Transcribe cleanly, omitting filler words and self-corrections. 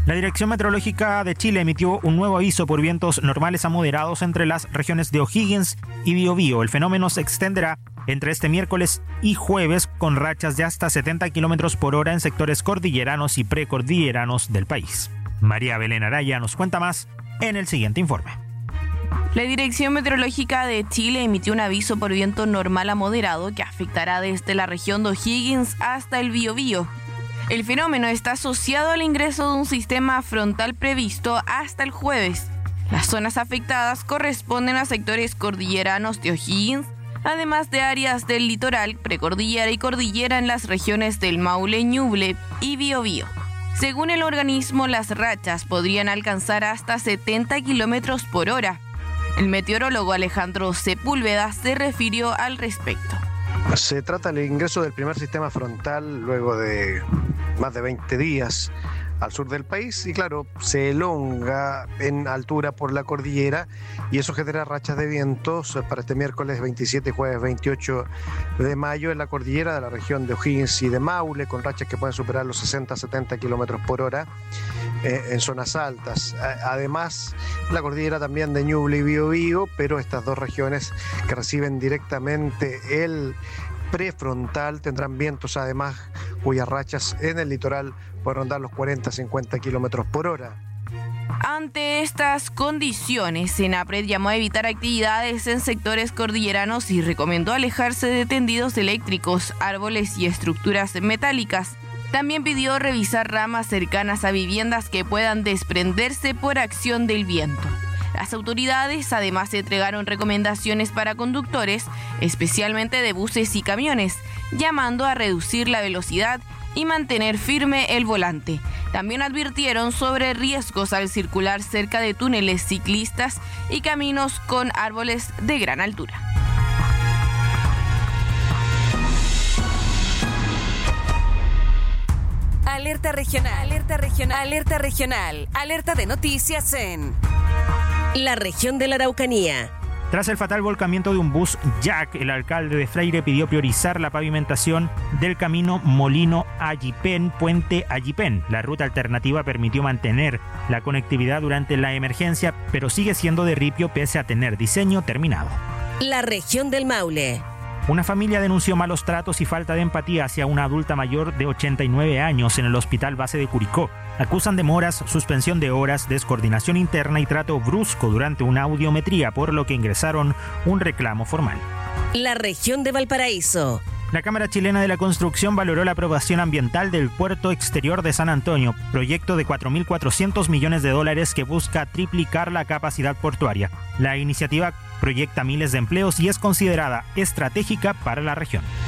La Dirección Meteorológica de Chile emitió un nuevo aviso por vientos normales a moderados entre las regiones de O'Higgins y Biobío. El fenómeno se extenderá entre este miércoles y jueves con rachas de hasta 70 km por hora en sectores cordilleranos y precordilleranos del país. María Belén Araya nos cuenta más en el siguiente informe. La Dirección Meteorológica de Chile emitió un aviso por viento normal a moderado que afectará desde la región de O'Higgins hasta el Biobío. El fenómeno está asociado al ingreso de un sistema frontal previsto hasta el jueves. Las zonas afectadas corresponden a sectores cordilleranos de O'Higgins, además de áreas del litoral, precordillera y cordillera en las regiones del Maule, Ñuble y Biobío. Según el organismo, las rachas podrían alcanzar hasta 70 km por hora. El meteorólogo Alejandro Sepúlveda se refirió al respecto. Se trata del ingreso del primer sistema frontal luego de más de 20 días al sur del país y claro, se elonga en altura por la cordillera y eso genera rachas de vientos para este miércoles 27 y jueves 28 de mayo en la cordillera de la región de O'Higgins y de Maule, con rachas que pueden superar los 60-70 km por hora en zonas altas. Además, la cordillera también de Ñuble y Biobío, pero estas dos regiones que reciben directamente el prefrontal tendrán vientos además cuyas rachas en el litoral pueden rondar los 40-50 km por hora. Ante estas condiciones, Senapred llamó a evitar actividades en sectores cordilleranos y recomendó alejarse de tendidos eléctricos, árboles y estructuras metálicas. También pidió revisar ramas cercanas a viviendas que puedan desprenderse por acción del viento. Las autoridades además entregaron recomendaciones para conductores, especialmente de buses y camiones, llamando a reducir la velocidad y mantener firme el volante. También advirtieron sobre riesgos al circular cerca de túneles ciclistas y caminos con árboles de gran altura. Alerta regional, alerta regional, alerta regional, alerta de noticias en la región de la Araucanía. Tras el fatal volcamiento de un bus Jack, el alcalde de Freire pidió priorizar la pavimentación del camino Molino-Ayipén-Puente Ayipén. La ruta alternativa permitió mantener la conectividad durante la emergencia, pero sigue siendo de ripio pese a tener diseño terminado. La región del Maule. Una familia denunció malos tratos y falta de empatía hacia una adulta mayor de 89 años en el hospital base de Curicó. Acusan demoras, suspensión de horas, descoordinación interna y trato brusco durante una audiometría, por lo que ingresaron un reclamo formal. La región de Valparaíso. La Cámara Chilena de la Construcción valoró la aprobación ambiental del puerto exterior de San Antonio, proyecto de $4.400 millones que busca triplicar la capacidad portuaria. La iniciativa proyecta miles de empleos y es considerada estratégica para la región.